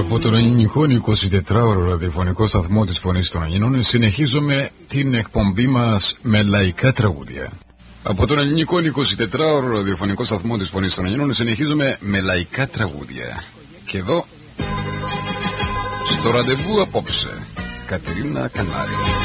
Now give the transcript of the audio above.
Από τον ελληνικό 24ωρο ραδιοφωνικό σταθμό της Φωνής των Ελλήνων συνεχίζουμε την εκπομπή μας με λαϊκά τραγούδια. Από τον ελληνικό 24ωρο ραδιοφωνικό σταθμό της Φωνής των Ελλήνων συνεχίζουμε με λαϊκά τραγούδια. Και εδώ, στο ραντεβού απόψε, Κατερίνα Κανάρη.